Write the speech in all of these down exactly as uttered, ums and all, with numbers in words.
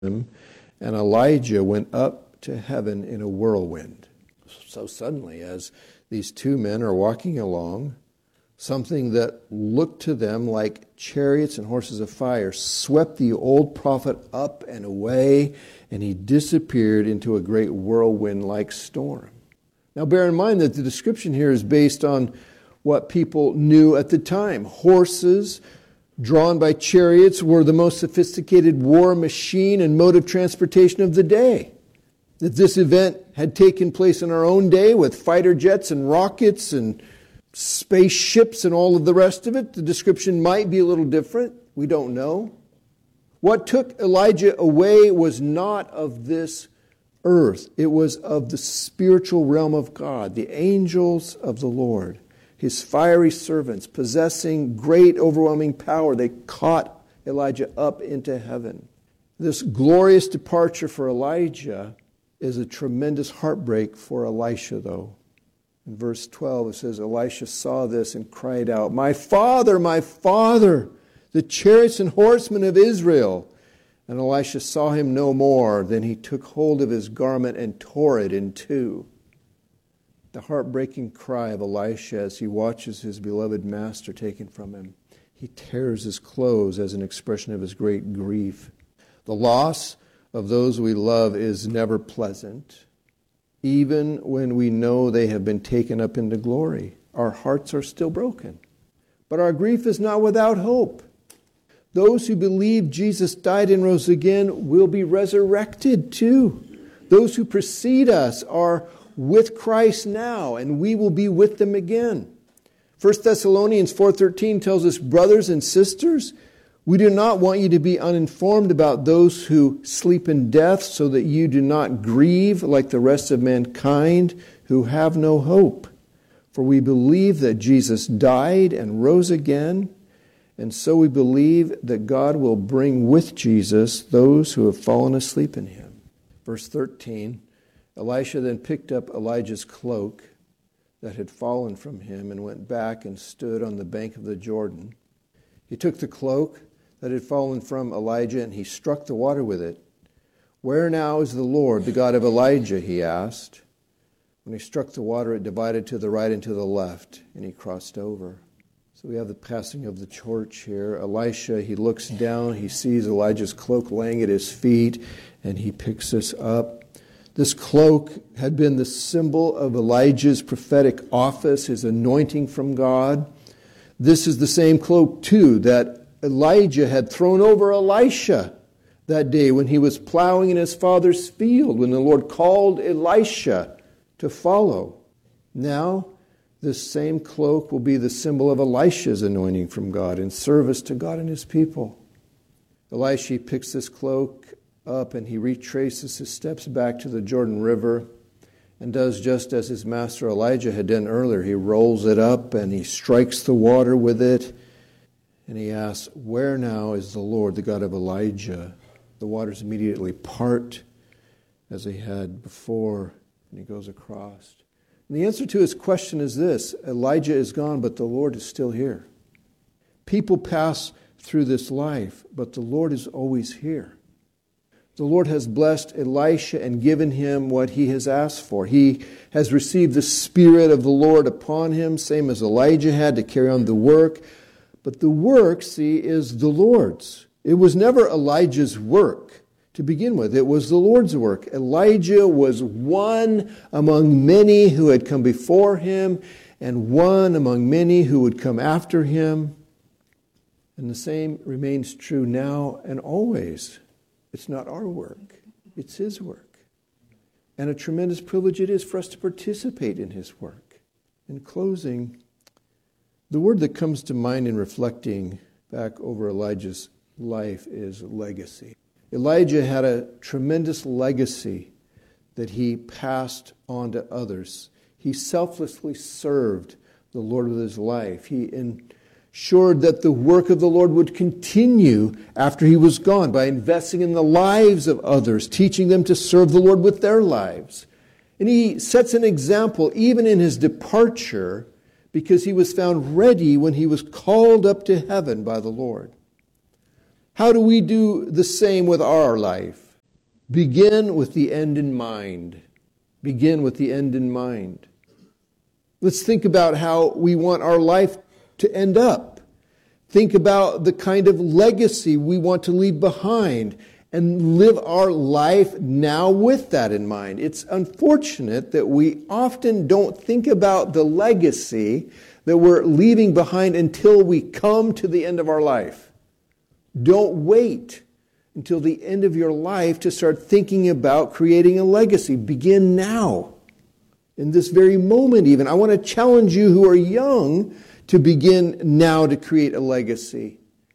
and Elijah went up to heaven in a whirlwind. So suddenly, as these two men are walking along, something that looked to them like chariots and horses of fire swept the old prophet up and away, and he disappeared into a great whirlwind-like storm. Now bear in mind that the description here is based on what people knew at the time. Horses drawn by chariots were the most sophisticated war machine and mode of transportation of the day. If this event had taken place in our own day with fighter jets and rockets and spaceships and all of the rest of it, the description might be a little different. We don't know. What took Elijah away was not of this earth. It was of the spiritual realm of God, the angels of the Lord, his fiery servants possessing great overwhelming power. They caught Elijah up into heaven. This glorious departure for Elijah is a tremendous heartbreak for Elisha, though. In verse twelve, it says, Elisha saw this and cried out, "My father, my father, the chariots and horsemen of Israel." And Elisha saw him no more. Then he took hold of his garment and tore it in two. The heartbreaking cry of Elisha as he watches his beloved master taken from him. He tears his clothes as an expression of his great grief. The loss of those we love is never pleasant. Even when we know they have been taken up into glory, our hearts are still broken. But our grief is not without hope. Those who believe Jesus died and rose again will be resurrected too. Those who precede us are with Christ now, and we will be with them again. First Thessalonians four thirteen tells us, "Brothers and sisters, we do not want you to be uninformed about those who sleep in death, so that you do not grieve like the rest of mankind who have no hope. For we believe that Jesus died and rose again, and so we believe that God will bring with Jesus those who have fallen asleep in him." Verse thirteen, Elisha then picked up Elijah's cloak that had fallen from him and went back and stood on the bank of the Jordan. He took the cloak that had fallen from Elijah and he struck the water with it. "Where now is the Lord, the God of Elijah?" he asked. When he struck the water, it divided to the right and to the left, and he crossed over. So we have the passing of the torch here. Elisha, he looks down, he sees Elijah's cloak laying at his feet, and he picks this up. This cloak had been the symbol of Elijah's prophetic office, his anointing from God. This is the same cloak, too, that Elijah had thrown over Elisha that day when he was plowing in his father's field, when the Lord called Elisha to follow. Now, this same cloak will be the symbol of Elisha's anointing from God in service to God and his people. Elisha picks this cloak up and he retraces his steps back to the Jordan River and does just as his master Elijah had done earlier. He rolls it up and he strikes the water with it, and he asks, "Where now is the Lord, the God of Elijah?" The waters immediately part as they had before, and he goes across. And the answer to his question is this: Elijah is gone, but the Lord is still here. People pass through this life, but the Lord is always here. The Lord has blessed Elisha and given him what he has asked for. He has received the Spirit of the Lord upon him, same as Elijah had, to carry on the work. But the work, see, is the Lord's. It was never Elijah's work to begin with. It was the Lord's work. Elijah was one among many who had come before him, and one among many who would come after him. And the same remains true now and always. It's not our work. It's his work. And a tremendous privilege it is for us to participate in his work. In closing, the word that comes to mind in reflecting back over Elijah's life is legacy. Elijah had a tremendous legacy that he passed on to others. He selflessly served the Lord with his life. He ensured that the work of the Lord would continue after he was gone by investing in the lives of others, teaching them to serve the Lord with their lives. And he sets an example even in his departure, because he was found ready when he was called up to heaven by the Lord. How do we do the same with our life? Begin with the end in mind. Begin with the end in mind. Let's think about how we want our life to end up. Think about the kind of legacy we want to leave behind and live our life now with that in mind. It's unfortunate that we often don't think about the legacy that we're leaving behind until we come to the end of our life. Don't wait until the end of your life to start thinking about creating a legacy. Begin now. In this very moment even. I want to challenge you who are young to begin now to create a legacy.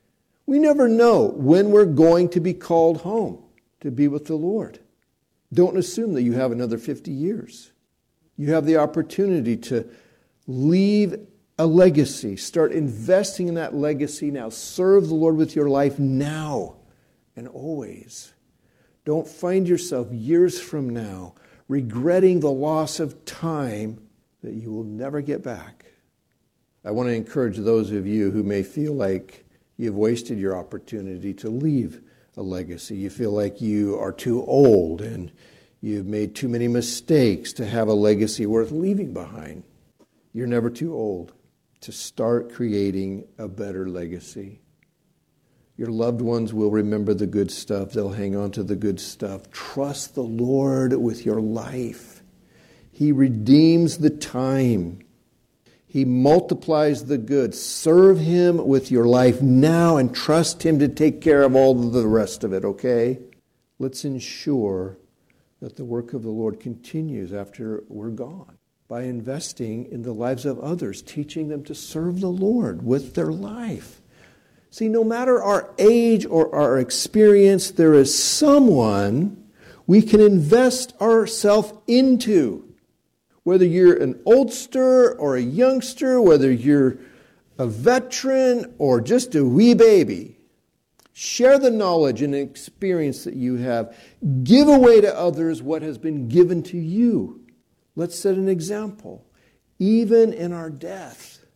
We never know when we're going to be called home to be with the Lord. Don't assume that you have another fifty years. You have the opportunity to leave a legacy. Start investing in that legacy now. Serve the Lord with your life now and always. Don't find yourself years from now regretting the loss of time that you will never get back. I want to encourage those of you who may feel like you've wasted your opportunity to leave a legacy. You feel like you are too old and you've made too many mistakes to have a legacy worth leaving behind. You're never too old to start creating a better legacy. Your loved ones will remember the good stuff. They'll hang on to the good stuff. Trust the Lord with your life. He redeems the time. He multiplies the good. Serve Him with your life now and trust Him to take care of all the rest of it, okay? Let's ensure that the work of the Lord continues after we're gone by investing in the lives of others, teaching them to serve the Lord with their life. See, no matter our age or our experience, there is someone we can invest ourselves into. Whether you're an oldster or a youngster, whether you're a veteran or just a wee baby, share the knowledge and experience that you have. Give away to others what has been given to you. Let's set an example, even in our death,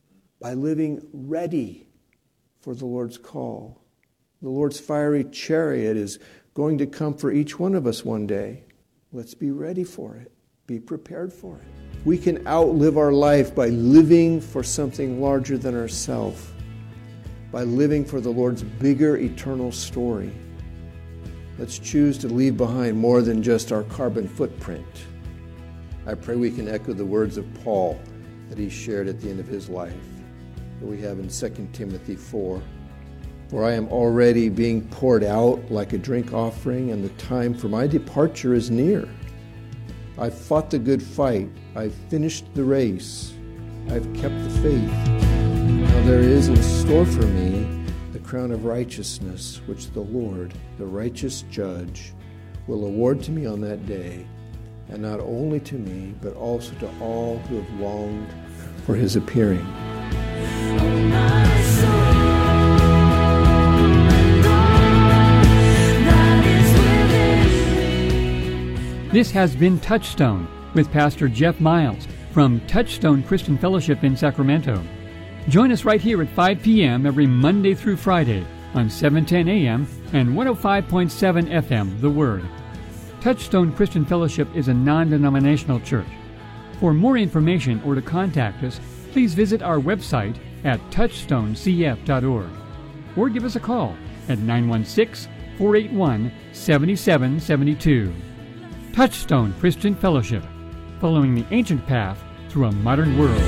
by living ready for the Lord's call. The Lord's fiery chariot is going to come for each one of us one day. Let's be ready for it. Be prepared for it. We can outlive our life by living for something larger than ourselves, by living for the Lord's bigger eternal story. Let's choose to leave behind more than just our carbon footprint. I pray we can echo the words of Paul that he shared at the end of his life, that we have in Second Timothy four. For I am already being poured out like a drink offering, and the time for my departure is near. I've fought the good fight. I've finished the race. I've kept the faith. Now there is in store for me the crown of righteousness, which the Lord, the righteous judge, will award to me on that day, and not only to me, but also to all who have longed for His appearing. This has been Touchstone with Pastor Jeff Miles from Touchstone Christian Fellowship in Sacramento. Join us right here at five p.m. every Monday through Friday on seven ten a.m. and one oh five point seven F M, The Word. Touchstone Christian Fellowship is a non-denominational church. For more information or to contact us, please visit our website at touchstone c f dot org or give us a call at nine one six, four eight one, seven seven seven two. Touchstone Christian Fellowship, following the ancient path through a modern world.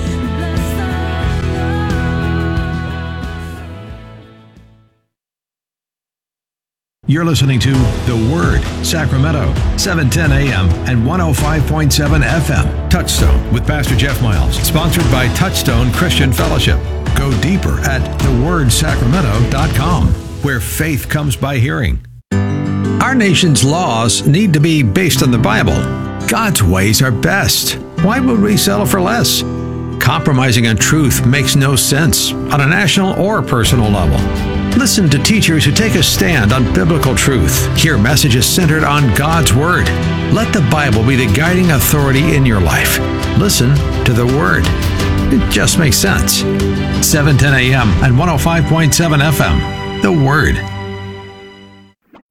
You're listening to The Word, Sacramento, seven ten a.m. and one oh five point seven F M. Touchstone with Pastor Jeff Miles, sponsored by Touchstone Christian Fellowship. Go deeper at the word sacramento dot com, where faith comes by hearing. Our nation's laws need to be based on the Bible. God's ways are best. Why would we settle for less? Compromising on truth makes no sense on a national or personal level. Listen to teachers who take a stand on biblical truth. Hear messages centered on God's Word. Let the Bible be the guiding authority in your life. Listen to the Word. It just makes sense. seven ten a.m. and one oh five point seven F M. The Word.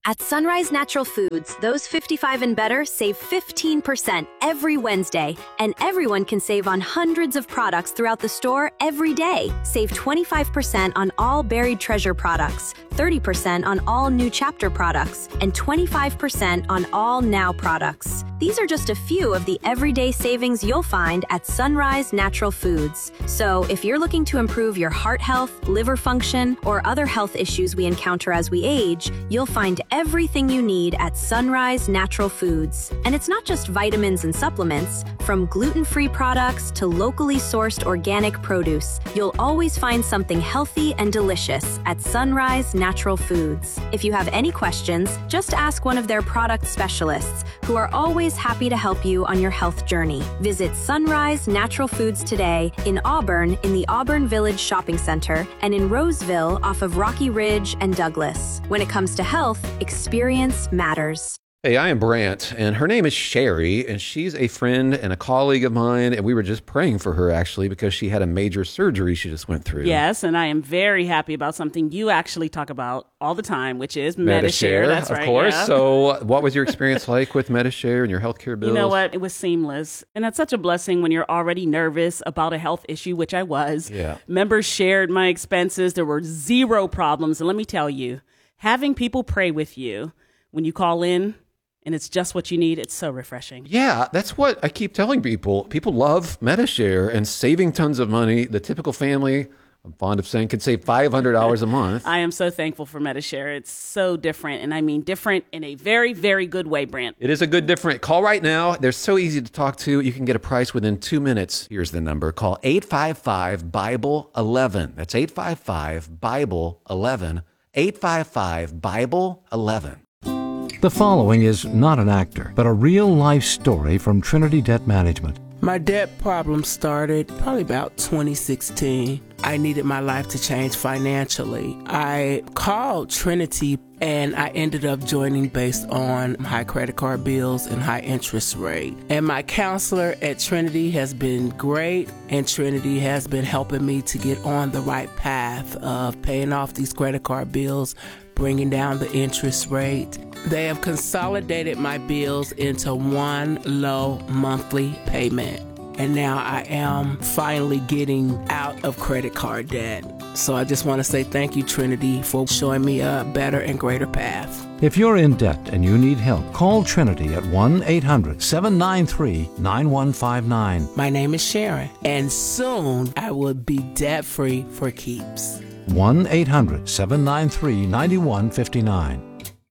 At Sunrise Natural Foods, those fifty-five and better save fifteen percent every Wednesday, and everyone can save on hundreds of products throughout the store every day. Save twenty-five percent on all Buried Treasure products, thirty percent on all New Chapter products, and twenty-five percent on all Now products. These are just a few of the everyday savings you'll find at Sunrise Natural Foods. So if you're looking to improve your heart health, liver function, or other health issues we encounter as we age, you'll find everything you need at Sunrise Natural Foods. And it's not just vitamins and supplements. From gluten-free products to locally sourced organic produce, you'll always find something healthy and delicious at Sunrise Natural Foods. If you have any questions, just ask one of their product specialists, who are always happy to help you on your health journey. Visit Sunrise Natural Foods today in Auburn in the Auburn Village Shopping Center and in Roseville off of Rocky Ridge and Douglas. When it comes to health, experience matters. Hey, I am Brant, and her name is Sherry, and she's a friend and a colleague of mine, and we were just praying for her, actually, because she had a major surgery she just went through. Yes, and I am very happy about something you actually talk about all the time, which is Medi-Share. Medi-Share, That's of right, course. yeah. So what was your experience like with Medi-Share and your healthcare bills? You know what? It was seamless, and that's such a blessing when you're already nervous about a health issue, which I was. Yeah. Members shared my expenses. There were zero problems, and let me tell you, having people pray with you when you call in, and it's just what you need, it's so refreshing. Yeah, that's what I keep telling people. People love Medi-Share and saving tons of money. The typical family, I'm fond of saying, could save five hundred dollars a month. I am so thankful for Medi-Share. It's so different, and I mean different in a very, very good way, Brant. It is a good different. Call right now. They're so easy to talk to. You can get a price within two minutes. Here's the number. Call eight five five, Bible eleven. That's eight five five, Bible eleven. eight five five, Bible eleven. The following is not an actor, but a real-life story from Trinity Debt Management. My debt problem started probably about twenty sixteen. I needed my life to change financially. I called Trinity and I ended up joining based on high credit card bills and high interest rate. And my counselor at Trinity has been great, and Trinity has been helping me to get on the right path of paying off these credit card bills, bringing down the interest rate. They have consolidated my bills into one low monthly payment. And now I am finally getting out of credit card debt. So I just want to say thank you, Trinity, for showing me a better and greater path. If you're in debt and you need help, call Trinity at one eight hundred, seven nine three, nine one five nine. My name is Sharon, and soon I will be debt-free for keeps. one eight hundred, seven nine three, nine one five nine.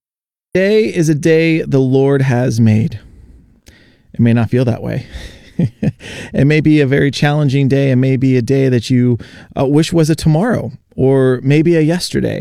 Today is a day the Lord has made. It may not feel that way. It may be a very challenging day. It may be a day that you uh, wish was a tomorrow, or maybe a yesterday.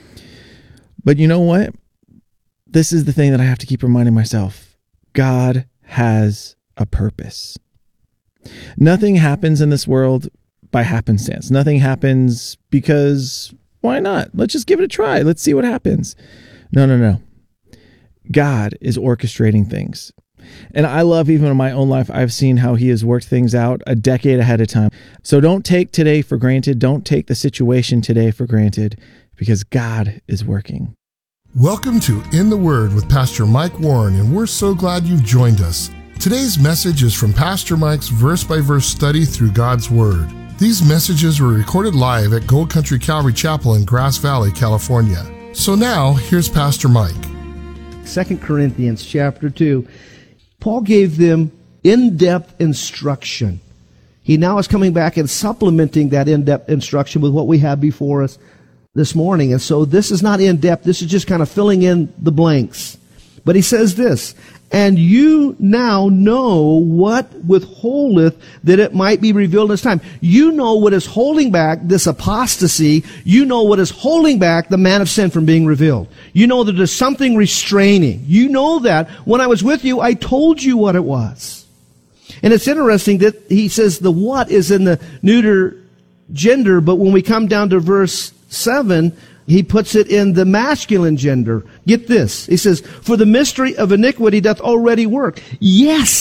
But you know what? This is the thing that I have to keep reminding myself. God has a purpose. Nothing happens in this world by happenstance. Nothing happens because, why not? Let's just give it a try. Let's see what happens. No, no, no. God is orchestrating things. And I love, even in my own life, I've seen how he has worked things out a decade ahead of time. So don't take today for granted. Don't take the situation today for granted, because God is working. Welcome to In the Word with Pastor Mike Warren, and we're so glad you've joined us. Today's message is from Pastor Mike's verse-by-verse study through God's Word. These messages were recorded live at Gold Country Calvary Chapel in Grass Valley, California. So now, here's Pastor Mike. Second Corinthians chapter two. Paul gave them in-depth instruction. He now is coming back and supplementing that in-depth instruction with what we have before us this morning. And so this is not in-depth. This is just kind of filling in the blanks. But he says this, and you now know what withholdeth, that it might be revealed in this time. You know what is holding back this apostasy. You know what is holding back the man of sin from being revealed. You know that there's something restraining. You know that when I was with you, I told you what it was. And it's interesting that he says the what is in the neuter gender, but when we come down to verse seven, he puts it in the masculine gender. Get this. He says, for the mystery of iniquity doth already work. Yes,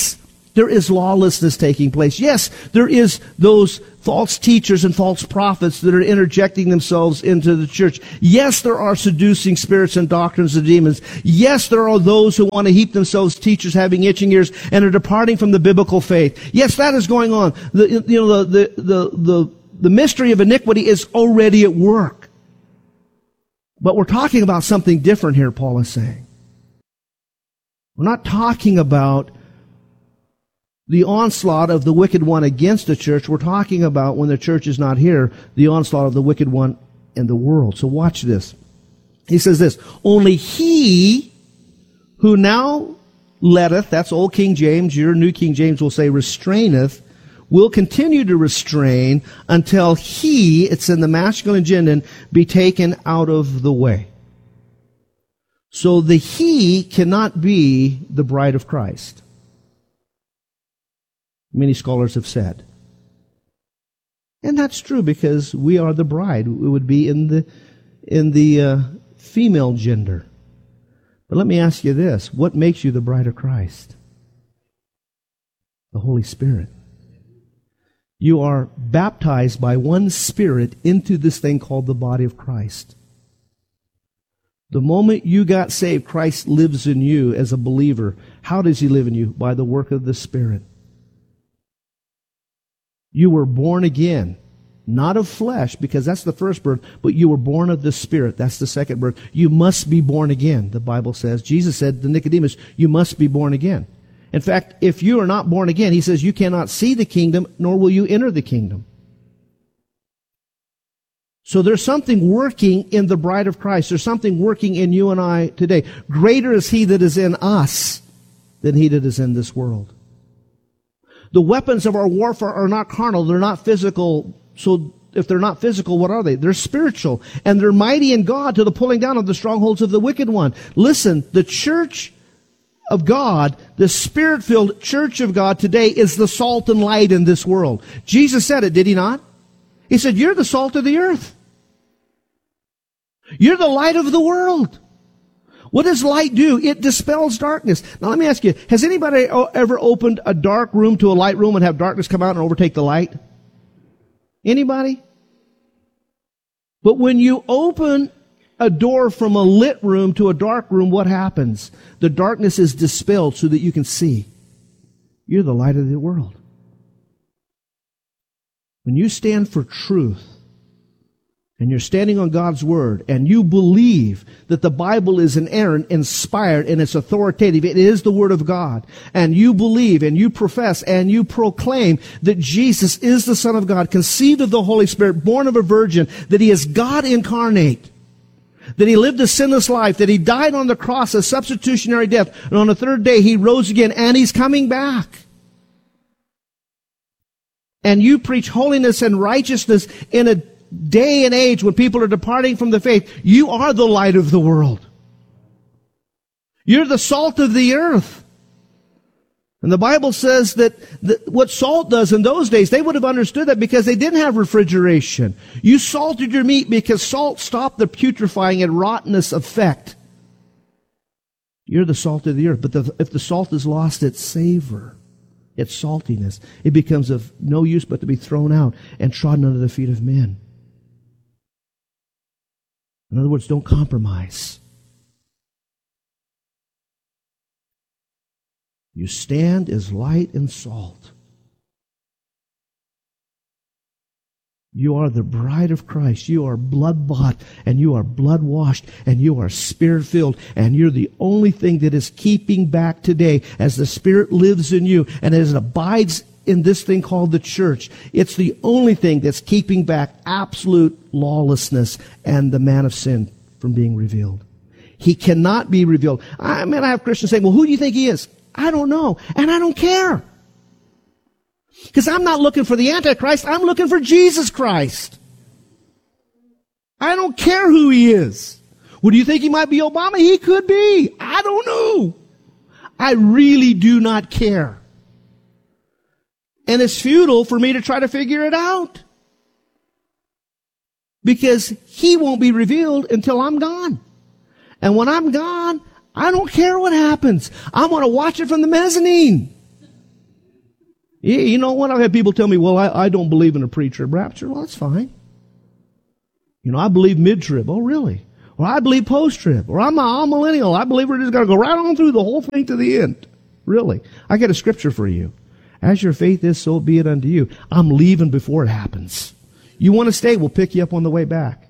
there is lawlessness taking place. Yes, there is those false teachers and false prophets that are interjecting themselves into the church. Yes, there are seducing spirits and doctrines of demons. Yes, there are those who want to heap themselves teachers having itching ears and are departing from the biblical faith. Yes, that is going on. The, you know, the, the, the, the, the mystery of iniquity is already at work. But we're talking about something different here, Paul is saying. We're not talking about the onslaught of the wicked one against the church. We're talking about, when the church is not here, the onslaught of the wicked one in the world. So watch this. He says this, only he who now letteth, that's old King James, your new King James will say restraineth, will continue to restrain until he, it's in the masculine gender, be taken out of the way. So the he cannot be the bride of Christ. Many scholars have said. And that's true, because we are the bride. It would be in the in the uh, female gender. But let me ask you this. What makes you the bride of Christ? The Holy Spirit. You are baptized by one Spirit into this thing called the body of Christ. The moment you got saved, Christ lives in you as a believer. How does He live in you? By the work of the Spirit. You were born again, not of flesh, because that's the first birth, but you were born of the Spirit. That's the second birth. You must be born again, the Bible says. Jesus said to Nicodemus, you must be born again. In fact, if you are not born again, He says, you cannot see the kingdom, nor will you enter the kingdom. So there's something working in the bride of Christ. There's something working in you and I today. Greater is He that is in us than he that is in this world. The weapons of our warfare are not carnal. They're not physical. So if they're not physical, what are they? They're spiritual. And they're mighty in God to the pulling down of the strongholds of the wicked one. Listen, the church of God, the Spirit-filled church of God today is the salt and light in this world. Jesus said it, did He not? He said, you're the salt of the earth. You're the light of the world. What does light do? It dispels darkness. Now let me ask you, has anybody ever opened a dark room to a light room and have darkness come out and overtake the light? Anybody? But when you open a door from a lit room to a dark room, what happens? The darkness is dispelled so that you can see. You're the light of the world. When you stand for truth, and you're standing on God's Word, and you believe that the Bible is inerrant, inspired, and it's authoritative, it is the Word of God, and you believe, and you profess, and you proclaim that Jesus is the Son of God, conceived of the Holy Spirit, born of a virgin, that He is God incarnate, that He lived a sinless life, that He died on the cross a substitutionary death, and on the third day He rose again, and He's coming back. And you preach holiness and righteousness in a day and age when people are departing from the faith. You are the light of the world. You're the salt of the earth. And the Bible says that, that what salt does in those days, they would have understood that because they didn't have refrigeration. You salted your meat because salt stopped the putrefying and rottenness effect. You're the salt of the earth. But the, if the salt is lost its savor, its saltiness, it becomes of no use but to be thrown out and trodden under the feet of men. In other words, don't compromise. You stand as light and salt. You are the bride of Christ. You are blood-bought, and you are blood-washed, and you are Spirit-filled, and you're the only thing that is keeping back today as the Spirit lives in you and as it abides in this thing called the church. It's the only thing that's keeping back absolute lawlessness and the man of sin from being revealed. He cannot be revealed. I mean, I have Christians saying, well, who do you think He is? I don't know, and I don't care. Because I'm not looking for the Antichrist, I'm looking for Jesus Christ. I don't care who He is. Well, do you think He might be Obama? He could be. I don't know. I really do not care. And it's futile for me to try to figure it out. Because He won't be revealed until I'm gone. And when I'm gone, I don't care what happens. I'm going to watch it from the mezzanine. You know what? I've had people tell me, well, I, I don't believe in a pre-trib rapture. Well, that's fine. You know, I believe mid-trib. Oh, really? Or I believe post-trib. Or I'm a all-millennial. I believe we're just going to go right on through the whole thing to the end. Really? I got a scripture for you. As your faith is, so be it unto you. I'm leaving before it happens. You want to stay? We'll pick you up on the way back.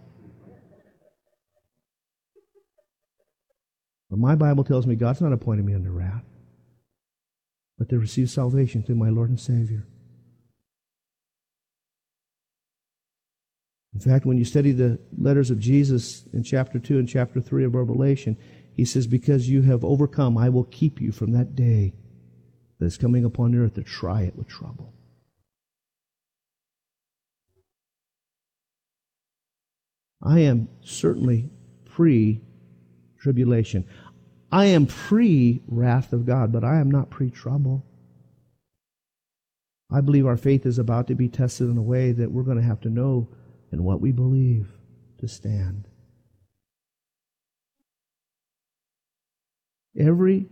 But my Bible tells me God's not appointing me under wrath, but to receive salvation through my Lord and Savior. In fact, when you study the letters of Jesus in chapter two and chapter three of Revelation, he says, because you have overcome, I will keep you from that day that is coming upon the earth to try it with trouble. I am certainly pre-tribulation. I am pre-wrath of God, but I am not pre-trouble. I believe our faith is about to be tested in a way that we're going to have to know in what we believe to stand. Every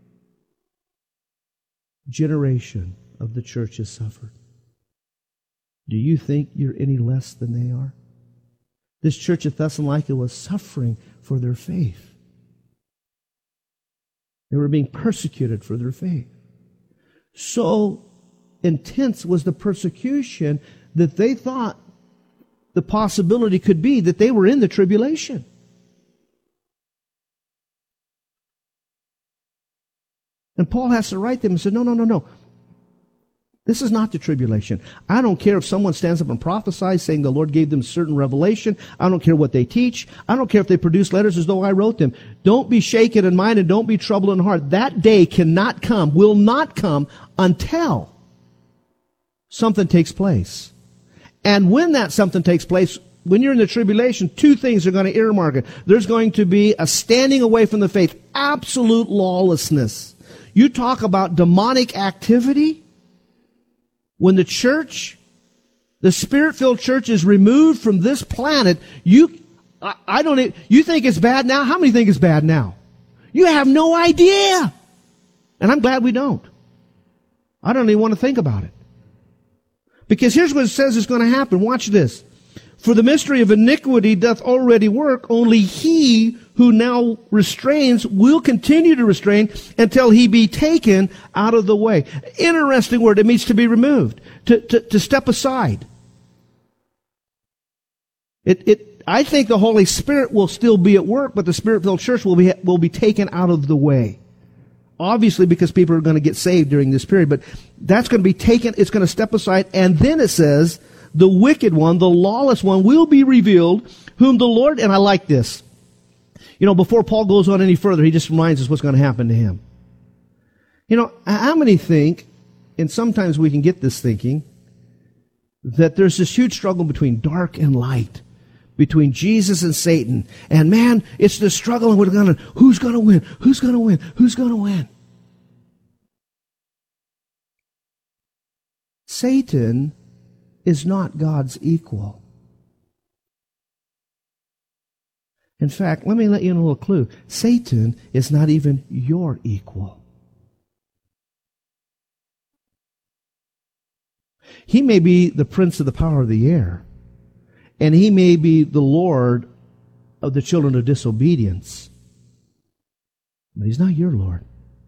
generation of the church has suffered. Do you think you're any less than they are? This church at Thessalonica was suffering for their faith. They were being persecuted for their faith. So intense was the persecution that they thought the possibility could be that they were in the tribulation. And Paul has to write them and say, no, no, no, no. This is not the tribulation. I don't care if someone stands up and prophesies saying the Lord gave them certain revelation. I don't care what they teach. I don't care if they produce letters as though I wrote them. Don't be shaken in mind and don't be troubled in heart. That day cannot come, will not come until something takes place. And when that something takes place, when you're in the tribulation, two things are going to earmark it. There's going to be a standing away from the faith, absolute lawlessness. You talk about demonic activity. When the church, the Spirit-filled church is removed from this planet, you, I, I don't, you think it's bad now? How many think it's bad now? You have no idea. And I'm glad we don't. I don't even want to think about it. Because here's what it says is going to happen. Watch this. For the mystery of iniquity doth already work, only he who now restrains will continue to restrain until he be taken out of the way. Interesting word. It means to be removed, to, to, to step aside. It, it, I think the Holy Spirit will still be at work, but the Spirit-filled church will be, will be taken out of the way. Obviously, because people are going to get saved during this period, but that's going to be taken, it's going to step aside, and then it says, the wicked one, the lawless one, will be revealed, whom the Lord, and I like this. You know, before Paul goes on any further, he just reminds us what's going to happen to him. You know, how many think, and sometimes we can get this thinking, that there's this huge struggle between dark and light, between Jesus and Satan. And man, it's the struggle, and we're going to, who's going to win? Who's going to win? Who's going to win? Satan is not God's equal. In fact, let me let you in a little clue. Satan is not even your equal. He may be the prince of the power of the air, and he may be the Lord of the children of disobedience, but he's not your Lord.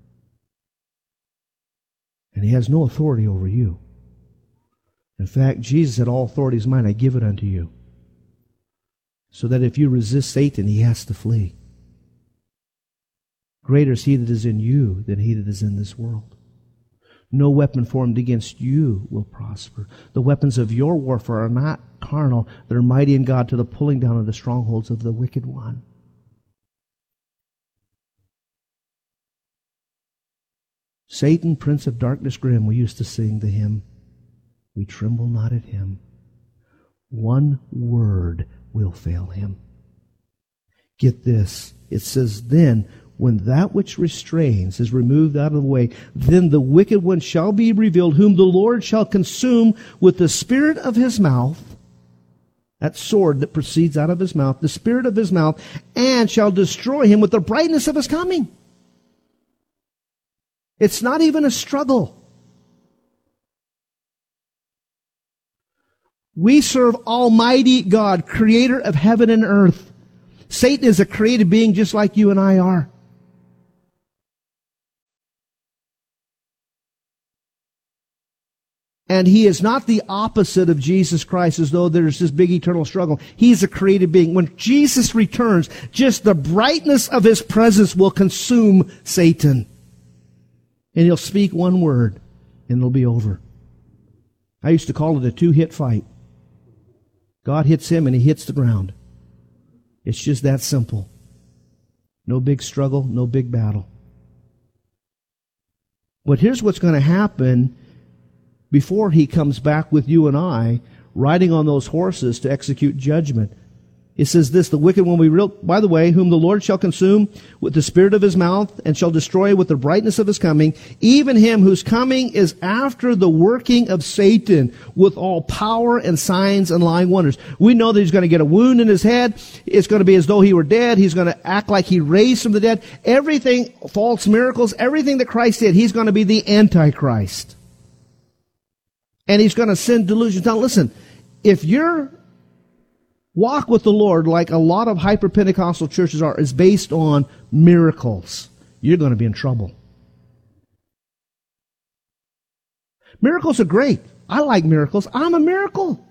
And he has no authority over you. In fact, Jesus said, all authority is mine, I give it unto you. So that if you resist Satan, he has to flee. Greater is he that is in you than he that is in this world. No weapon formed against you will prosper. The weapons of your warfare are not carnal. They're mighty in God to the pulling down of the strongholds of the wicked one. Satan, prince of darkness grim, we used to sing the hymn, we tremble not at him. One word will fail him. Get this. It says, then, when that which restrains is removed out of the way, then the wicked one shall be revealed, whom the Lord shall consume with the spirit of his mouth, that sword that proceeds out of his mouth, the spirit of his mouth, and shall destroy him with the brightness of his coming. It's not even a struggle. We serve Almighty God, creator of heaven and earth. Satan is a created being just like you and I are. And he is not the opposite of Jesus Christ, as though there's this big eternal struggle. He's a created being. When Jesus returns, just the brightness of his presence will consume Satan. And he'll speak one word, and it'll be over. I used to call it a two-hit fight. God hits him, and he hits the ground. It's just that simple. No big struggle, no big battle. But here's what's going to happen before he comes back with you and I, riding on those horses to execute judgment. It says this, the wicked one we real, by the way, whom the Lord shall consume with the spirit of his mouth and shall destroy with the brightness of his coming, even him whose coming is after the working of Satan with all power and signs and lying wonders. We know that he's going to get a wound in his head. It's going to be as though he were dead. He's going to act like he raised from the dead. Everything, false miracles, everything that Christ did, he's going to be the Antichrist. And he's going to send delusions. Now listen, if your walk with the Lord, like a lot of hyper-Pentecostal churches are, is based on miracles, you're going to be in trouble. Miracles are great. I like miracles. I'm a miracle.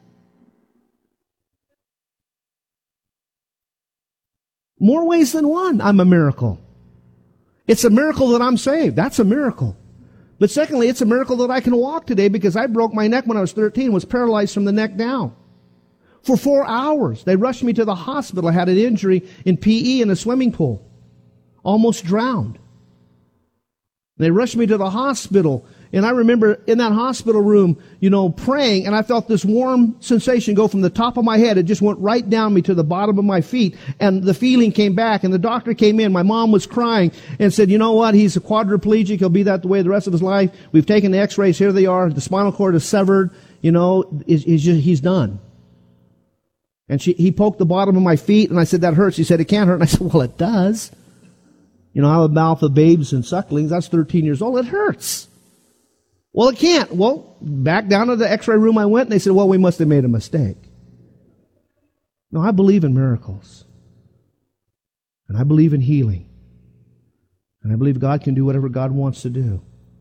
More ways than one, I'm a miracle. It's a miracle that I'm saved. That's a miracle. But secondly, it's a miracle that I can walk today because I broke my neck when I was thirteen, was paralyzed from the neck down. For four hours, they rushed me to the hospital. I had an injury in P E in a swimming pool. Almost drowned. They rushed me to the hospital. And I remember in that hospital room, you know, praying, and I felt this warm sensation go from the top of my head. It just went right down me to the bottom of my feet. And the feeling came back, and the doctor came in. My mom was crying and said, you know what? He's a quadriplegic. He'll be that the way the rest of his life. We've taken the x-rays. Here they are. The spinal cord is severed. You know, he's, just, he's done. And she, he poked the bottom of my feet, and I said, that hurts. He said, it can't hurt. And I said, well, it does. You know, I have a mouth of babes and sucklings. I was thirteen years old. It hurts. Well, it can't. Well, back down to the x-ray room I went, and they said, well, we must have made a mistake. No, I believe in miracles. And I believe in healing. And I believe God can do whatever God wants to do.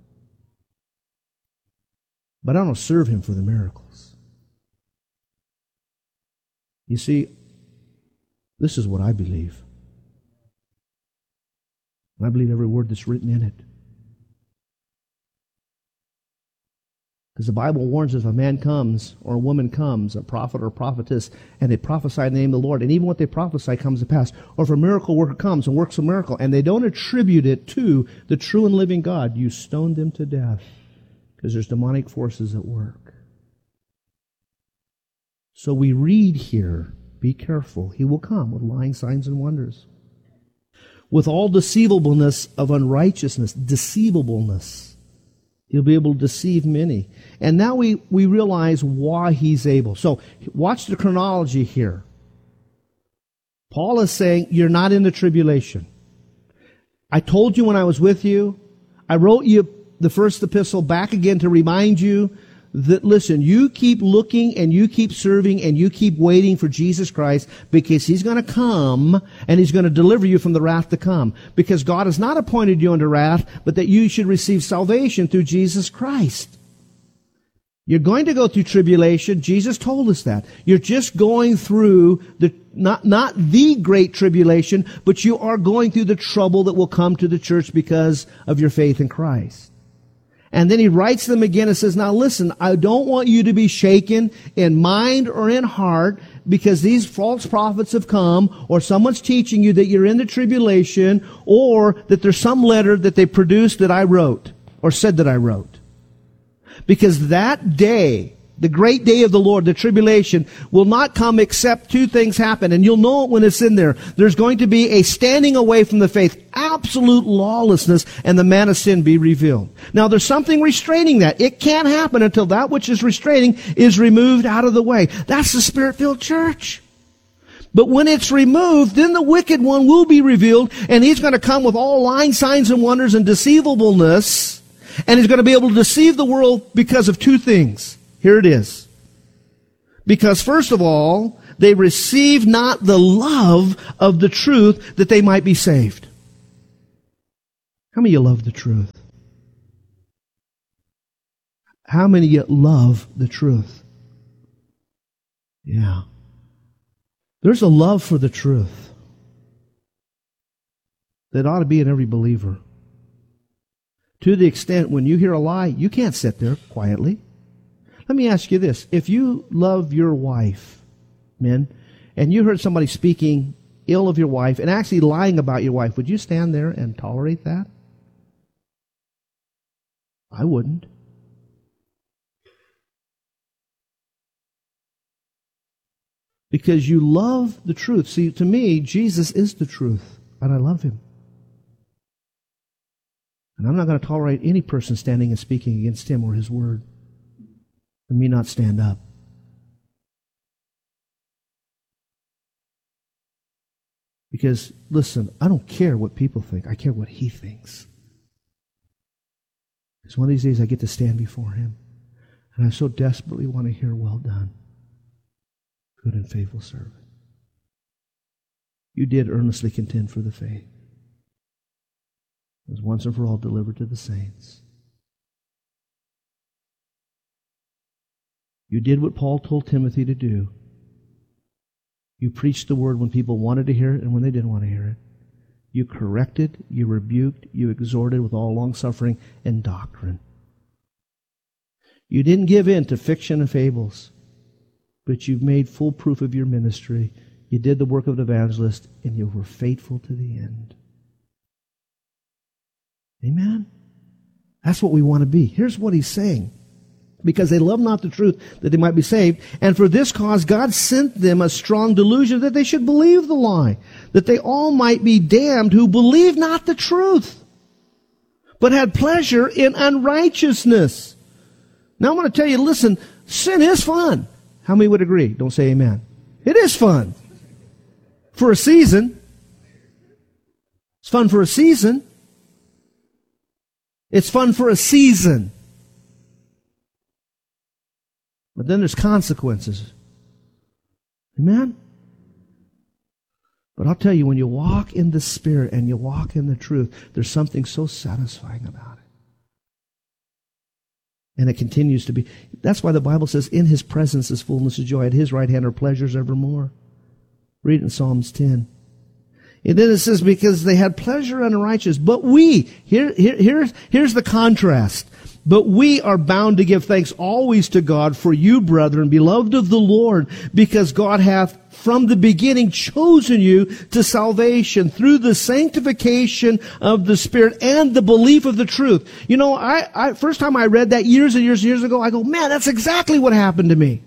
But I don't serve him for the miracles. You see, this is what I believe. And I believe every word that's written in it. Because the Bible warns us if a man comes or a woman comes, a prophet or a prophetess, and they prophesy in the name of the Lord, and even what they prophesy comes to pass, or if a miracle worker comes and works a miracle, and they don't attribute it to the true and living God, you stone them to death because there's demonic forces at work. So we read here, be careful, he will come with lying signs and wonders. With all deceivableness of unrighteousness, deceivableness. He'll be able to deceive many. And now we, we realize why he's able. So watch the chronology here. Paul is saying, you're not in the tribulation. I told you when I was with you. I wrote you the first epistle back again to remind you that, listen, you keep looking and you keep serving and you keep waiting for Jesus Christ because he's going to come and he's going to deliver you from the wrath to come. Because God has not appointed you unto wrath, but that you should receive salvation through Jesus Christ. You're going to go through tribulation. Jesus told us that. You're just going through the, not, not the great tribulation, but you are going through the trouble that will come to the church because of your faith in Christ. And then he writes them again and says, now listen, I don't want you to be shaken in mind or in heart because these false prophets have come or someone's teaching you that you're in the tribulation or that there's some letter that they produced that I wrote or said that I wrote. Because that day, the great day of the Lord, the tribulation, will not come except two things happen. And you'll know it when it's in there. There's going to be a standing away from the faith, absolute lawlessness, and the man of sin be revealed. Now there's something restraining that. It can't happen until that which is restraining is removed out of the way. That's the Spirit-filled church. But when it's removed, then the wicked one will be revealed, and he's going to come with all lying signs and wonders and deceivableness, and he's going to be able to deceive the world because of two things. Here it is. Because first of all, they receive not the love of the truth that they might be saved. How many of you love the truth? How many of you love the truth? Yeah. There's a love for the truth that ought to be in every believer. To the extent when you hear a lie, you can't sit there quietly. Let me ask you this. If you love your wife, men, and you heard somebody speaking ill of your wife and actually lying about your wife, would you stand there and tolerate that? I wouldn't. Because you love the truth. See, to me, Jesus is the truth, and I love him. And I'm not going to tolerate any person standing and speaking against him or his word, and me not stand up. Because, listen, I don't care what people think. I care what he thinks. Because one of these days I get to stand before him, and I so desperately want to hear, well done, good and faithful servant. You did earnestly contend for the faith. It was once and for all delivered to the saints. You did what Paul told Timothy to do. You preached the word when people wanted to hear it and when they didn't want to hear it. You corrected, you rebuked, you exhorted with all long-suffering and doctrine. You didn't give in to fiction and fables, but you've made full proof of your ministry. You did the work of an evangelist, and you were faithful to the end. Amen? That's what we want to be. Here's what he's saying. Because they love not the truth, that they might be saved. And for this cause God sent them a strong delusion that they should believe the lie, that they all might be damned who believe not the truth, but had pleasure in unrighteousness. Now I'm going to tell you, listen, sin is fun. How many would agree? Don't say amen. It is fun. For a season. It's fun for a season. It's fun for a season. But then there's consequences. Amen? But I'll tell you, when you walk in the Spirit and you walk in the truth, there's something so satisfying about it. And it continues to be. That's why the Bible says, in His presence is fullness of joy. At His right hand are pleasures evermore. Read it in Psalms ten. And then it says, because they had pleasure in unrighteous. But we, here, here, here's, here's the contrast. But we are bound to give thanks always to God for you, brethren, beloved of the Lord, because God hath from the beginning chosen you to salvation through the sanctification of the Spirit and the belief of the truth. You know, I, I first time I read that years and years and years ago, I go, man, that's exactly what happened to me.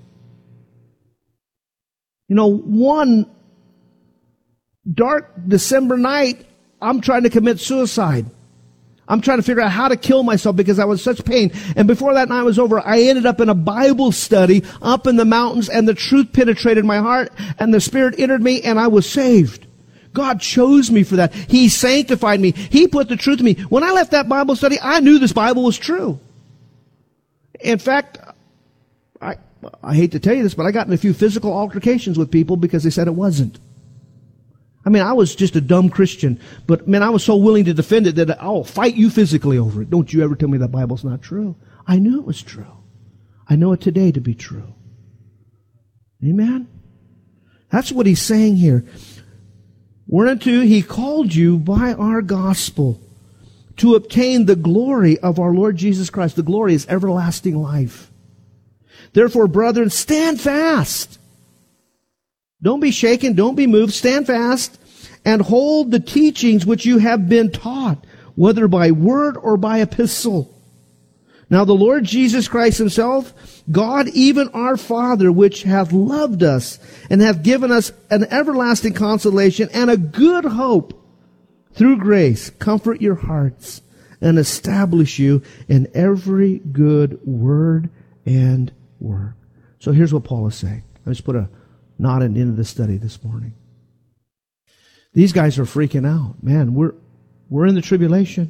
You know, one dark December night, I'm trying to commit suicide. I'm trying to figure out how to kill myself because I was in such pain. And before that night was over, I ended up in a Bible study up in the mountains, and the truth penetrated my heart, and the Spirit entered me, and I was saved. God chose me for that. He sanctified me. He put the truth in me. When I left that Bible study, I knew this Bible was true. In fact, I, I hate to tell you this, but I got in a few physical altercations with people because they said it wasn't. I mean, I was just a dumb Christian, but man, I was so willing to defend it that I'll fight you physically over it. Don't you ever tell me that Bible's not true. I knew it was true. I know it today to be true. Amen? That's what he's saying here. Whereunto he called you by our gospel to obtain the glory of our Lord Jesus Christ. The glory is everlasting life. Therefore, brethren, stand fast. Don't be shaken, don't be moved, stand fast, and hold the teachings which you have been taught, whether by word or by epistle. Now the Lord Jesus Christ himself, God, even our Father, which hath loved us, and hath given us an everlasting consolation and a good hope, through grace, comfort your hearts, and establish you in every good word and work. So here's what Paul is saying. I just put a not an end of the study this morning. These guys are freaking out. Man, we're we're in the tribulation.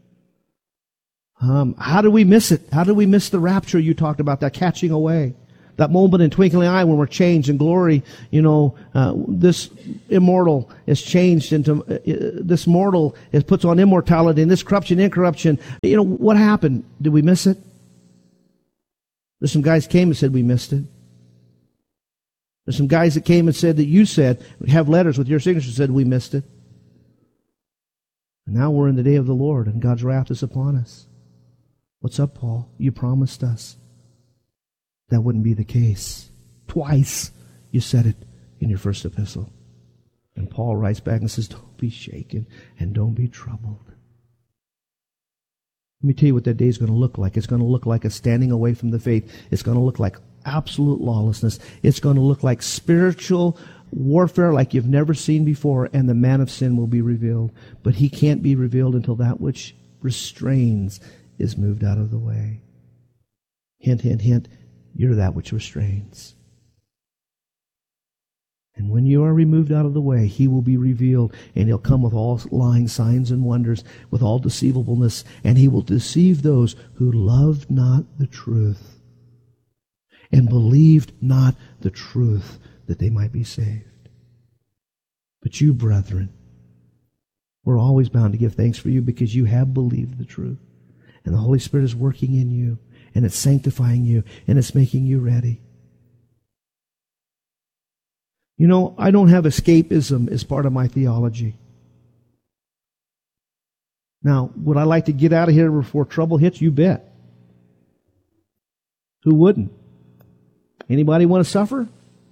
Um, how do we miss it? How do we miss the rapture you talked about, that catching away? That moment in twinkling eye when we're changed in glory, you know, uh, this immortal is changed into, uh, this mortal is puts on immortality, and this corruption, incorruption. You know, what happened? Did we miss it? There's some guys came and said we missed it. There's some guys that came and said that you said, have letters with your signature, said we missed it. And now we're in the day of the Lord, and God's wrath is upon us. What's up, Paul? You promised us that wouldn't be the case. Twice you said it in your first epistle. And Paul writes back and says, don't be shaken and don't be troubled. Let me tell you what that day is going to look like. It's going to look like a standing away from the faith. It's going to look like absolute lawlessness. It's going to look like spiritual warfare like you've never seen before, and the man of sin will be revealed. But he can't be revealed until that which restrains is moved out of the way. Hint, hint, hint. You're that which restrains. And when you are removed out of the way, he will be revealed, and he'll come with all lying signs and wonders, with all deceivableness, and he will deceive those who loved not the truth and believed not the truth, that they might be saved. But you, brethren, we're always bound to give thanks for you, because you have believed the truth, and the Holy Spirit is working in you, and it's sanctifying you, and it's making you ready. You know, I don't have escapism as part of my theology. Now, would I like to get out of here before trouble hits? You bet. Who wouldn't? Anybody want to suffer?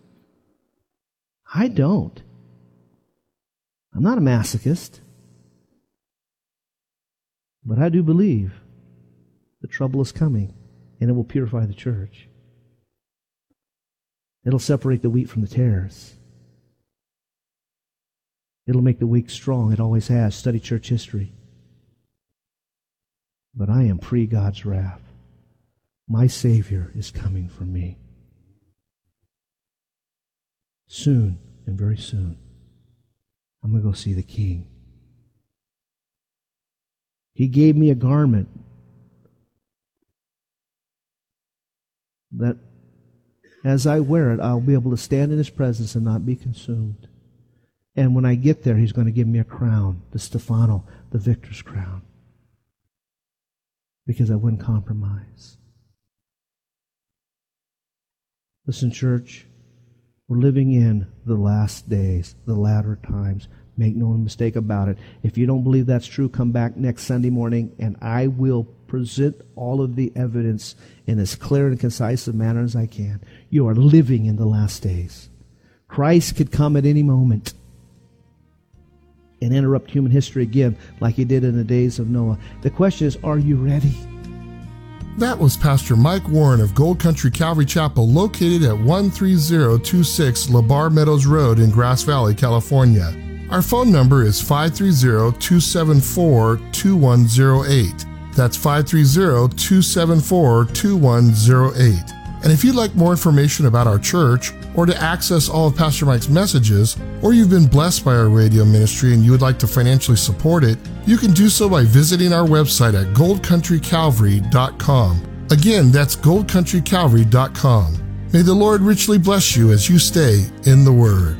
I don't. I'm not a masochist. But I do believe the trouble is coming, and it will purify the church. It'll separate the wheat from the tares. It'll make the weak strong. It always has. Study church history. But I am pre-God's wrath. My Savior is coming for me. Soon, and very soon, I'm going to go see the King. He gave me a garment that as I wear it, I'll be able to stand in His presence and not be consumed. And when I get there, He's going to give me a crown, the Stephano, the victor's crown, because I wouldn't compromise. Listen, church, we're living in the last days, the latter times. Make no mistake about it. If you don't believe that's true, come back next Sunday morning, and I will present all of the evidence in as clear and concise a manner as I can. You are living in the last days. Christ could come at any moment and interrupt human history again like He did in the days of Noah. The question is, are you ready? That was Pastor Mike Warren of Gold Country Calvary Chapel, located at one three zero two six LaBar Meadows Road in Grass Valley, California. Our phone number is five three zero, two seven four, two one zero eight. That's five three zero, two seven four, two one zero eight. And if you'd like more information about our church, or to access all of Pastor Mike's messages, or you've been blessed by our radio ministry and you would like to financially support it, you can do so by visiting our website at gold country calvary dot com. Again, that's gold country calvary dot com. May the Lord richly bless you as you stay in the Word.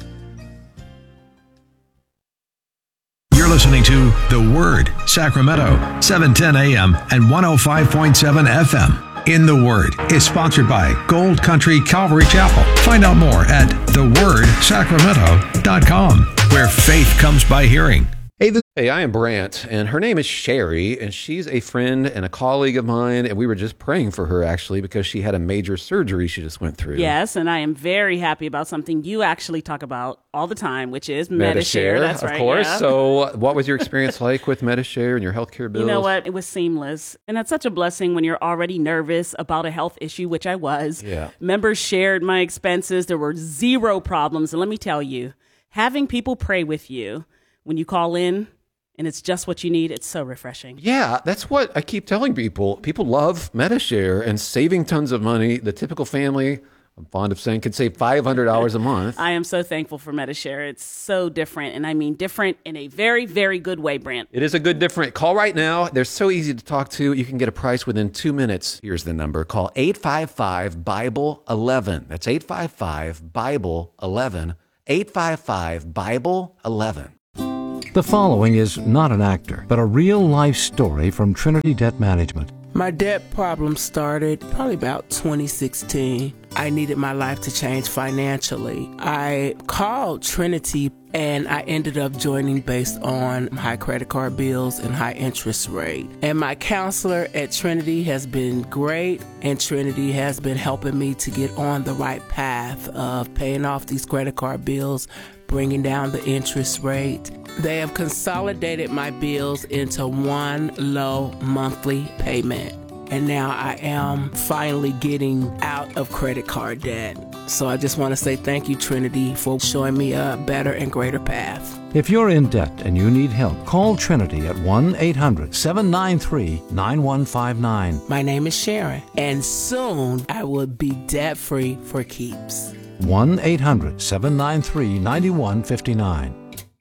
You're listening to The Word, Sacramento, seven ten A M and one oh five point seven F M. In the Word is sponsored by Gold Country Calvary Chapel. Find out more at the word sacramento dot com, where faith comes by hearing. Hey, this- hey, I am Brant, and her name is Sherry, and she's a friend and a colleague of mine, and we were just praying for her, actually, because she had a major surgery she just went through. Yes, and I am very happy about something you actually talk about all the time, which is Medi-Share. That's of right, course. yeah. So what was your experience like with Medi-Share and your healthcare bills? You know what? It was seamless. And that's such a blessing when you're already nervous about a health issue, which I was. Yeah. Members shared my expenses. There were zero problems. And let me tell you, having people pray with you when you call in, and it's just what you need, it's so refreshing. Yeah, that's what I keep telling people. People love Medi-Share and saving tons of money. The typical family, I'm fond of saying can save five hundred dollars a month. I am so thankful for Medi-Share. It's so different, and I mean different in a very, very good way, Brent. It is a good different. Call right now. They're so easy to talk to. You can get a price within two minutes. Here's the number. Call eight five five, Bible eleven. That's eight five five, Bible eleven. eight five five, Bible eleven. The following is not an actor, but a real-life story from Trinity Debt Management. My debt problem started probably about twenty sixteen. I needed my life to change financially. I called Trinity and I ended up joining based on high credit card bills and high interest rate. And my counselor at Trinity has been great, and Trinity has been helping me to get on the right path of paying off these credit card bills, bringing down the interest rate. They have consolidated my bills into one low monthly payment. And now I am finally getting out of credit card debt. So I just want to say thank you, Trinity, for showing me a better and greater path. If you're in debt and you need help, call Trinity at one eight hundred, seven nine three, nine one five nine. My name is Sharon, and soon I will be debt-free for keeps. one eight hundred, seven nine three, nine one five nine.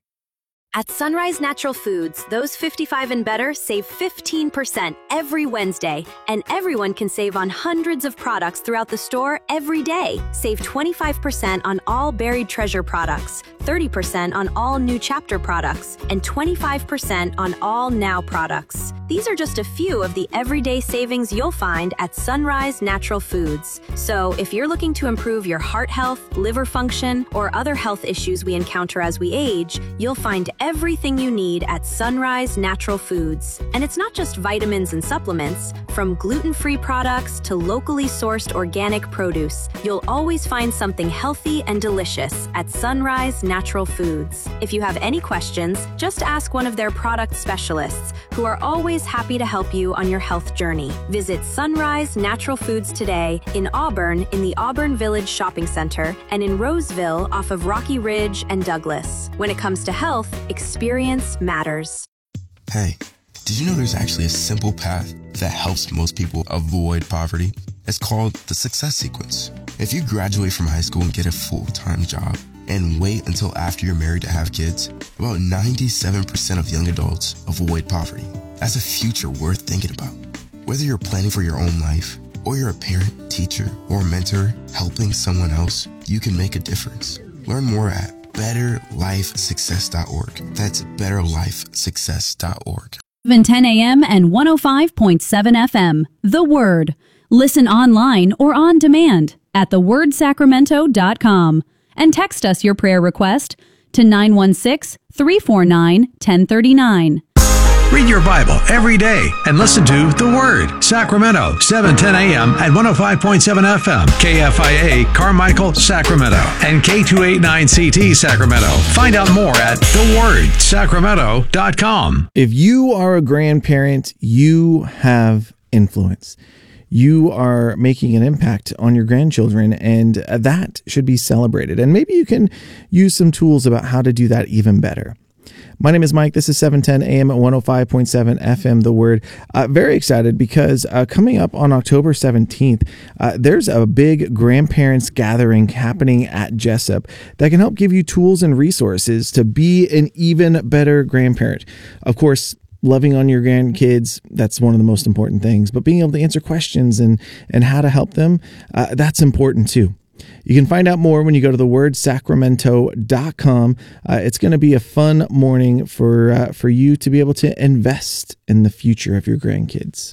At Sunrise Natural Foods, those fifty-five and better save fifteen percent every Wednesday, and everyone can save on hundreds of products throughout the store every day. Save twenty-five percent on all Buried Treasure products, thirty percent on all New Chapter products, and twenty-five percent on all Now products. These are just a few of the everyday savings you'll find at Sunrise Natural Foods. So if you're looking to improve your heart health, liver function, or other health issues we encounter as we age, you'll find everything you need at Sunrise Natural Foods. And it's not just vitamins and supplements. From gluten-free products to locally sourced organic produce, you'll always find something healthy and delicious at Sunrise Natural Foods. If you have any questions, just ask one of their product specialists, who are always happy to help you on your health journey. Visit Sunrise Natural Foods today in Auburn in the Auburn Village Shopping Center and in Roseville off of Rocky Ridge and Douglas. When it comes to health, experience matters. Hey, did you know there's actually a simple path that helps most people avoid poverty? It's called the Success Sequence. If you graduate from high school and get a full-time job and wait until after you're married to have kids, about ninety-seven percent of young adults avoid poverty. That's a future worth thinking about. Whether you're planning for your own life, or you're a parent, teacher, or mentor helping someone else, you can make a difference. Learn more at better life success dot org. That's better life success dot org. seven ten a m and one oh five point seven F M. The Word. Listen online or on demand at the word sacramento dot com. And text us your prayer request to nine one six, three four nine, one oh three nine. Read your Bible every day and listen to The Word, Sacramento, seven ten a m and one oh five point seven F M, K F I A, Carmichael, Sacramento, and K two eighty-nine C T, Sacramento. Find out more at the word sacramento dot com. If you are a grandparent, you have influence. You are making an impact on your grandchildren, and that should be celebrated. And maybe you can use some tools about how to do that even better. My name is Mike. This is seven ten a m at one oh five point seven F M, The Word. Uh, very excited because uh, coming up on October seventeenth, uh, there's a big grandparents gathering happening at Jessup that can help give you tools and resources to be an even better grandparent. Of course, loving on your grandkids, that's one of the most important things, but being able to answer questions and, and how to help them, uh, that's important too. You can find out more when you go to the word sacramento dot com. Uh, it's going to be a fun morning for uh, for you to be able to invest in the future of your grandkids.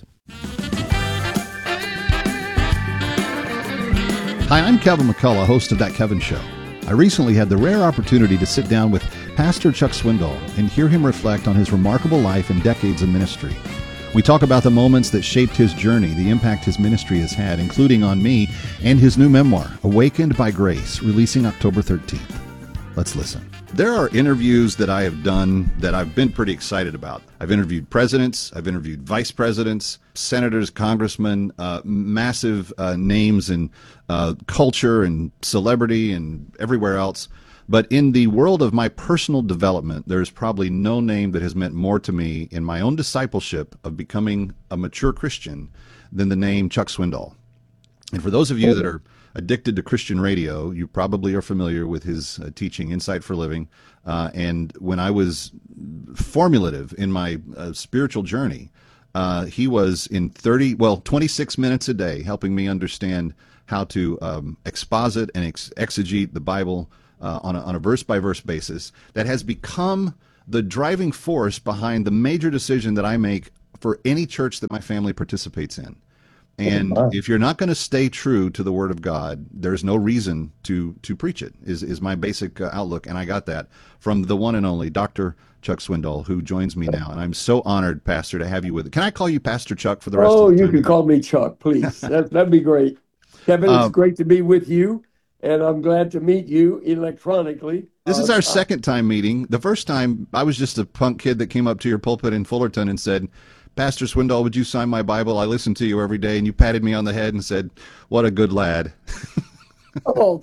Hi, I'm Kevin McCullough, host of That Kevin Show. I recently had the rare opportunity to sit down with Pastor Chuck Swindoll and hear him reflect on his remarkable life and decades of ministry. We talk about the moments that shaped his journey, the impact his ministry has had, including on me, and his new memoir, Awakened by Grace, releasing October thirteenth. Let's listen. There are interviews that I have done that I've been pretty excited about. I've interviewed presidents, I've interviewed vice presidents, senators, congressmen, uh, massive uh, names in uh, culture and celebrity and everywhere else. But in the world of my personal development, there's probably no name that has meant more to me in my own discipleship of becoming a mature Christian than the name Chuck Swindoll. And for those of you that are addicted to Christian radio, you probably are familiar with his uh, teaching, Insight for Living. Uh, and when I was formulative in my uh, spiritual journey, uh, he was in thirty, well, twenty-six minutes a day helping me understand how to um, exposit and ex- exegete the Bible uh, on a, on a verse-by-verse basis. That has become the driving force behind the major decision that I make for any church that my family participates in. And if you're not going to stay true to the Word of God, there's no reason to to preach it, is, is my basic uh, outlook. And I got that from the one and only Doctor Chuck Swindoll, who joins me now. And I'm so honored, Pastor, to have you with it. Can I call you Pastor Chuck for the rest oh, of the time? Oh, you can call me Chuck, please. that, that'd be great. Kevin, it's Um, great to be with you, and I'm glad to meet you electronically. This is Uh, our second time meeting. The first time, I was just a punk kid that came up to your pulpit in Fullerton and said, Pastor Swindoll, would you sign my Bible? I listen to you every day. And you patted me on the head and said, what a good lad. Oh.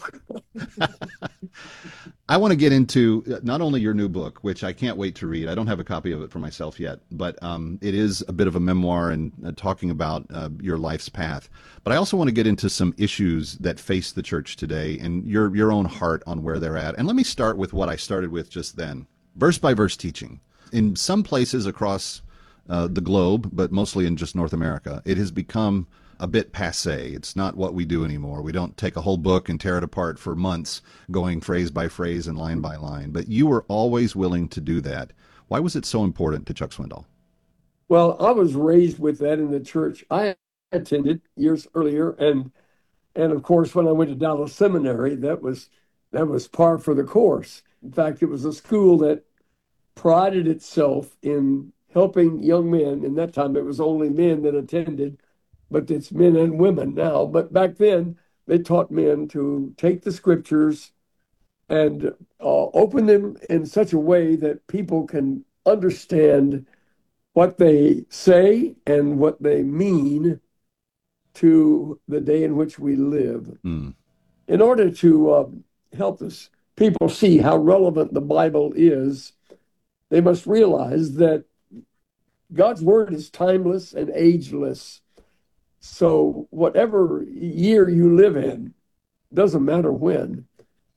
I want to get into not only your new book, which I can't wait to read. I don't have a copy of it for myself yet, but um, it is a bit of a memoir and uh, talking about uh, your life's path. But I also want to get into some issues that face the church today and your your own heart on where they're at. And let me start with what I started with just then, verse by verse teaching. In some places across uh, the globe, but mostly in just North America, it has become a bit passé. It's not what we do anymore. We don't take a whole book and tear it apart for months, going phrase by phrase and line by line. But you were always willing to do that. Why was it so important to Chuck Swindoll? Well, I was raised with that in the church I attended years earlier, and and of course, when I went to Dallas Seminary, that was that was par for the course. In fact, it was a school that prided itself in helping young men. In that time, it was only men that attended, but it's men and women now. But back then, they taught men to take the scriptures and uh, open them in such a way that people can understand what they say and what they mean to the day in which we live. Mm. In order to uh, help us people see how relevant the Bible is, they must realize that God's word is timeless and ageless. So whatever year you live in, doesn't matter when.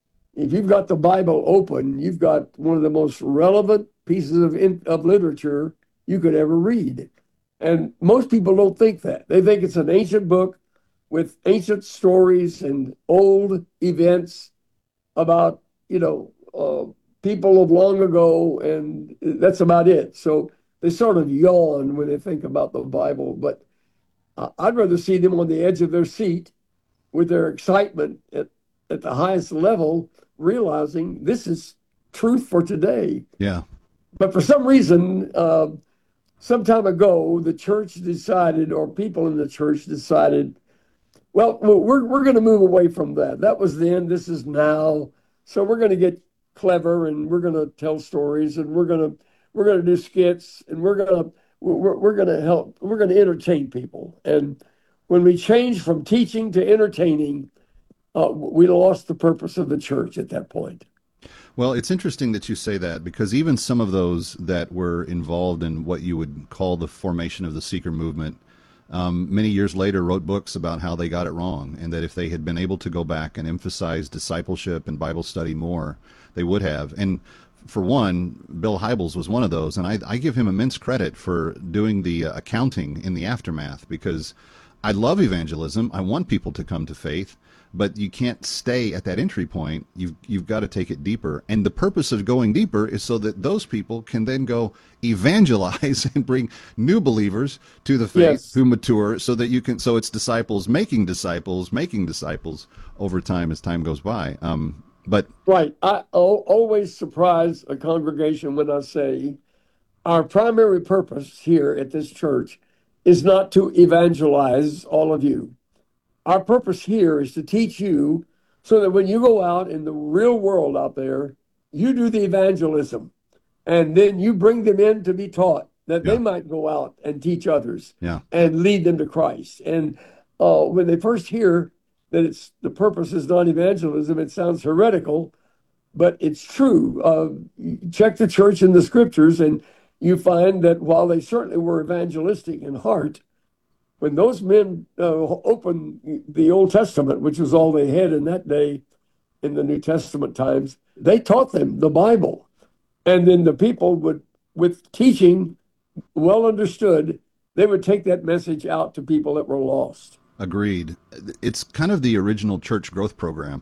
If you've got the Bible open, you've got one of the most relevant pieces of, in, of literature you could ever read. And most people don't think that. They think it's an ancient book with ancient stories and old events about, you know, uh, people of long ago, and that's about it. So they sort of yawn when they think about the Bible. But uh, I'd rather see them on the edge of their seat with their excitement at, at the highest level, realizing this is truth for today. Yeah. But for some reason, uh, some time ago, the church decided, or people in the church decided, well, we're we're going to move away from that. That was then, this is now. So we're going to get clever, and we're going to tell stories, and we're going to we're going to do skits, and we're going to we're we're going to help. We're going to entertain people. And when we changed from teaching to entertaining, uh, we lost the purpose of the church at that point. Well, it's interesting that you say that, because even some of those that were involved in what you would call the formation of the seeker movement, um, many years later wrote books about how they got it wrong, and that if they had been able to go back and emphasize discipleship and Bible study more, they would have. And for one, Bill Hybels was one of those, and I, I give him immense credit for doing the uh, accounting in the aftermath, because I love evangelism. I want people to come to faith. But you can't stay at that entry point. You've, you've got to take it deeper. And the purpose of going deeper is so that those people can then go evangelize and bring new believers to the faith, yes, who mature, so that you can, so it's disciples making disciples, making disciples over time as time goes by. Um, but Right. I always surprise a congregation when I say our primary purpose here at this church is not to evangelize all of you. Our purpose here is to teach you so that when you go out in the real world out there, you do the evangelism, and then you bring them in to be taught, that yeah. they might go out and teach others yeah. and lead them to Christ. And uh, when they first hear that it's the purpose is not evangelism, it sounds heretical, but it's true. Uh, check the church in the scriptures, and you find that while they certainly were evangelistic in heart, when those men uh, opened the Old Testament, which was all they had in that day in the New Testament times, they taught them the Bible. And then the people would, with teaching well understood, they would take that message out to people that were lost. Agreed. It's kind of the original church growth program.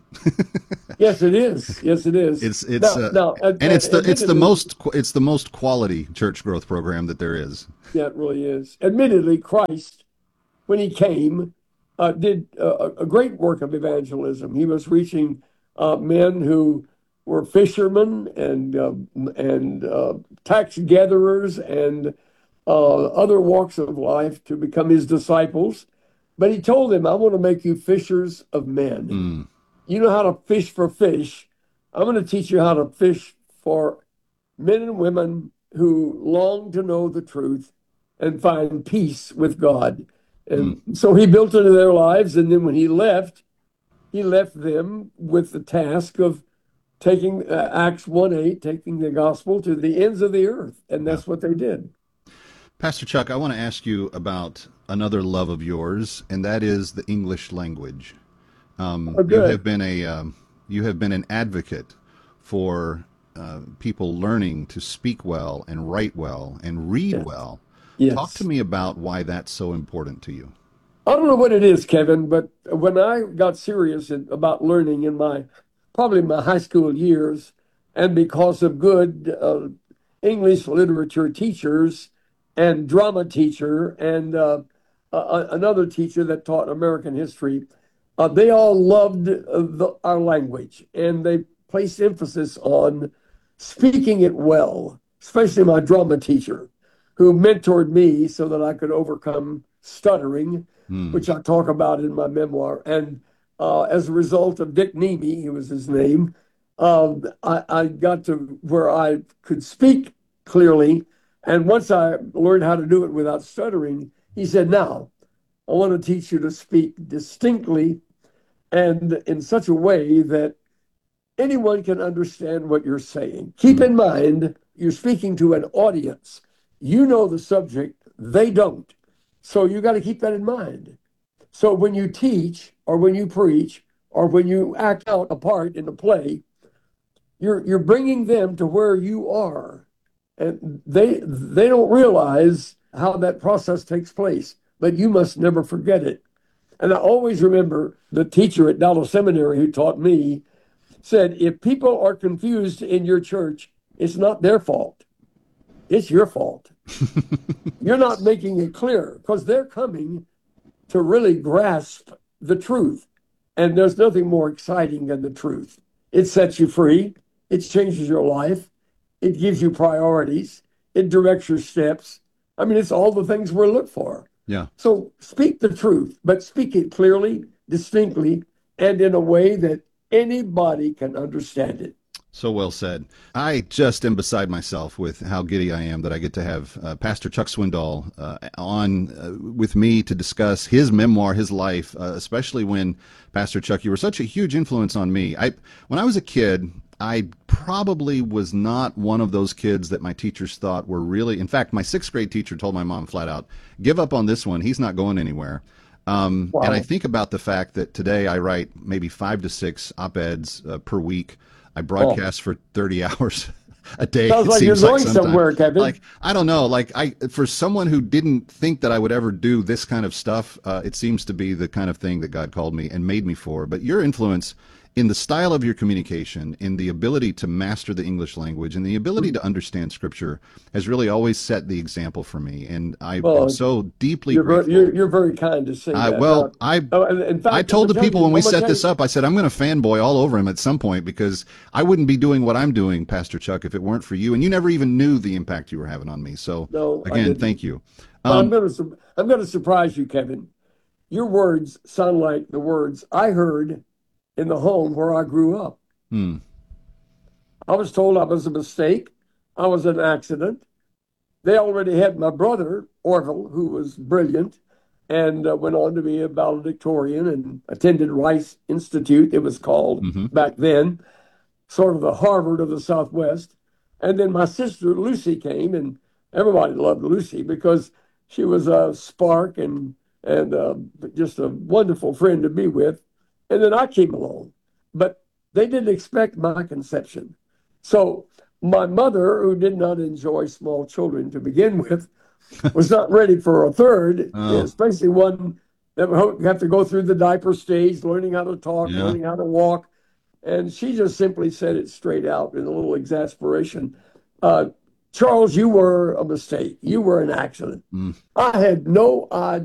Yes, it is. Yes, it is. It's it's now, uh, now, uh, and it's the it's the admittedly- most it's the most quality church growth program that there is. Yeah, it really is. Admittedly, Christ, when he came, uh, did uh, a great work of evangelism. He was reaching uh, men who were fishermen and uh, and uh, tax gatherers and uh, other walks of life to become his disciples. But he told them, I want to make you fishers of men. Mm. You know how to fish for fish. I'm going to teach you how to fish for men and women who long to know the truth and find peace with God. And Mm. so he built into their lives. And then when he left, he left them with the task of taking uh, Acts one eight, taking the gospel to the ends of the earth. And that's what they did. Pastor Chuck, I want to ask you about another love of yours, and that is the English language. Um, Oh, you good. have been a um, you have been an advocate for uh, people learning to speak well and write well and read Yes. well. Yes. Talk to me about why that's so important to you. I don't know what it is, Kevin, but when I got serious in, about learning in my probably my high school years, and because of good uh, English literature teachers and drama teacher and uh, uh, another teacher that taught American history, uh, they all loved uh, the, our language, and they placed emphasis on speaking it well, especially my drama teacher, who mentored me so that I could overcome stuttering, Hmm. which I talk about in my memoir. And uh, as a result of Dick Nemi, he was his name, um, I, I got to where I could speak clearly. And once I learned how to do it without stuttering, he said, now, I want to teach you to speak distinctly and in such a way that anyone can understand what you're saying. Keep in mind, you're speaking to an audience. You know the subject, they don't. So you got to keep that in mind. So when you teach or when you preach or when you act out a part in a play, you're you're bringing them to where you are. And they they don't realize how that process takes place, but you must never forget it. And I always remember the teacher at Dallas Seminary who taught me said, if people are confused in your church, it's not their fault. It's your fault. You're not making it clear because they're coming to really grasp the truth. And there's nothing more exciting than the truth. It sets you free. It changes your life. It gives you priorities. It directs your steps. I mean, it's all the things we're looking for. Yeah. So speak the truth, but speak it clearly, distinctly, and in a way that anybody can understand it. So well said. I just am beside myself with how giddy I am that I get to have uh, Pastor Chuck Swindoll uh, on uh, with me to discuss his memoir, his life, uh, especially when, Pastor Chuck, you were such a huge influence on me. I, when I was a kid, I probably was not one of those kids that my teachers thought were really, in fact, my sixth grade teacher told my mom flat out, give up on this one. He's not going anywhere. Um, Wow. And I think about the fact that today I write maybe five to six op-eds uh, per week. I broadcast for thirty hours a day. Sounds it like you're seems going sometimes. somewhere, Kevin. Like, I don't know. Like, I for someone who didn't think that I would ever do this kind of stuff, uh, it seems to be the kind of thing that God called me and made me for. But your influence in the style of your communication, in the ability to master the English language, and the ability to understand Scripture has really always set the example for me. And I Well, am so deeply You're grateful. very, you're, you're very kind to say I, that. well, Uh, I oh, and in fact, I told I'm the gonna people tell when you- we I'm gonna set tell this you- up, I said, I'm going to fanboy all over him at some point because I wouldn't be doing what I'm doing, Pastor Chuck, if it weren't for you. And you never even knew the impact you were having on me. So, No, I again, didn't. thank you. But I'm Um, going to I'm going to surprise you, Kevin. Your words sound like the words I heard in the home where I grew up. hmm. I was told I was a mistake. I was an accident. They already had my brother, Orville, who was brilliant and uh, went on to be a valedictorian and attended Rice Institute, it was called Mhm. back then, sort of the Harvard of the Southwest. And then my sister, Lucy, came, and everybody loved Lucy because she was a spark and and uh, just a wonderful friend to be with. And then I came along, but they didn't expect my conception. So my mother, who did not enjoy small children to begin with, was not ready for a third, Oh. especially one that would have to go through the diaper stage, learning how to talk, Yeah. learning how to walk. And she just simply said it straight out in a little exasperation. Uh, Charles, you were a mistake. You were an accident. Mm. I had no idea.